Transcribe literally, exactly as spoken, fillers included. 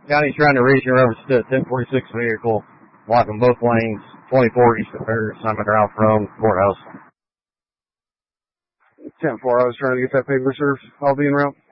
County's trying to reach your over to ten forty-six vehicle, blocking both lanes, twenty-four east of Paris, Simon Drive from courthouse. ten four, I was trying to get that paper served. I'll be en route.